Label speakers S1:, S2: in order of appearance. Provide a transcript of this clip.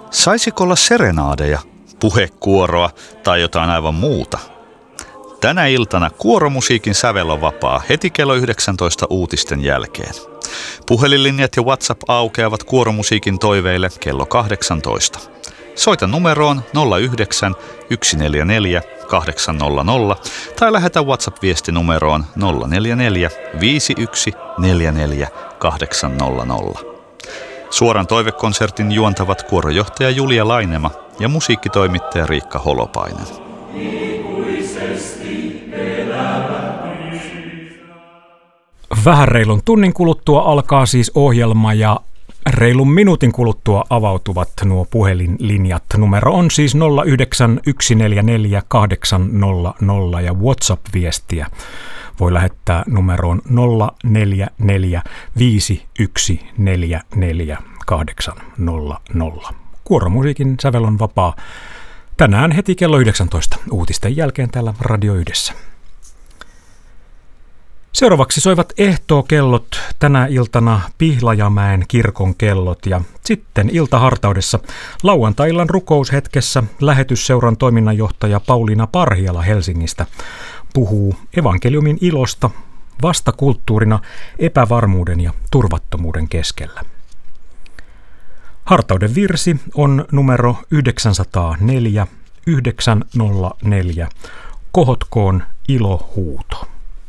S1: Saisiko olla serenaadeja, puhekuoroa tai jotain aivan muuta? Tänä iltana kuoromusiikin sävel on vapaa heti kello 19 uutisten jälkeen. Puhelinlinjat ja WhatsApp aukeavat kuoromusiikin toiveille kello 18. Soita numeroon 09 144 800 tai lähetä WhatsApp-viesti numeroon 044 51 44 800. Suoran toivekonsertin juontavat kuorojohtaja Julia Lainema ja musiikkitoimittaja Riikka Holopainen.
S2: Vähän reilun tunnin kuluttua alkaa siis ohjelma ja reilun minuutin kuluttua avautuvat nuo puhelinlinjat. Numero on siis 09 144 800 ja WhatsApp-viestiä voi lähettää numeroon 044 5144 800. Kuoromusiikin sävel on vapaa tänään heti kello 19 uutisten jälkeen täällä Radio Yhdessä. Seuraavaksi soivat ehtookellot, tänä iltana Pihlajamäen kirkon kellot ja sitten iltahartaudessa lauantai-illan rukoushetkessä lähetysseuran toiminnanjohtaja Pauliina Parhiala Helsingistä puhuu evankeliumin ilosta vastakulttuurina epävarmuuden ja turvattomuuden keskellä. Hartauden virsi on numero 904 904. Kohotkoon ilohuuto.